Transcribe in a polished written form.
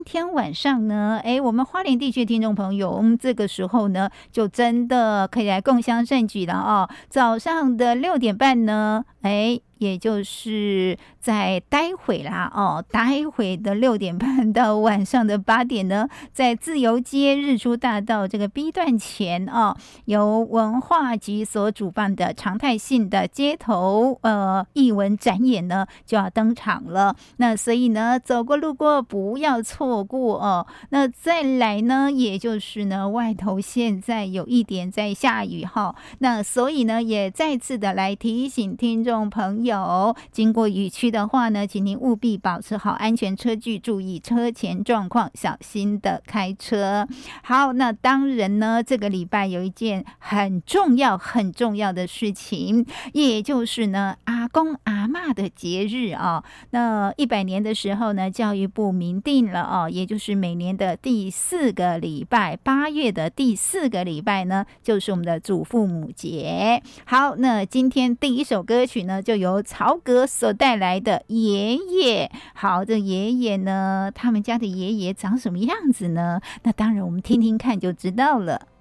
天晚上呢，我们花莲地区的听众朋友，我们这个时候呢，就真的可以来共襄盛举了哦。早上的6点半呢，也就是在待会啦哦，待会的6点半到晚上的8点呢，在自由街日出大道这个 B 段前哦，由文化局所主办的常态性的街头艺文展演呢就要登场了。那所以呢，走过路过不要错过哦。那再来呢，也就是呢，外头现在有一点在下雨哈，那所以呢，也再次的来提醒听众朋友。经过雨区的话呢，请您务必保持好安全车距，注意车前状况，小心的开车。好，那当然呢，这个礼拜有一件很重要的事情，也就是呢，阿公阿嬷的节日啊。那100年的时候呢，教育部明定了哦，也就是每年的第4个礼拜，8月的第4个礼拜呢，就是我们的祖父母节。好，那今天第一首歌曲呢，就由曹格所带来的爷爷。好，这爷爷呢，他们家的爷爷长什么样子呢？那当然我们听听看就知道了。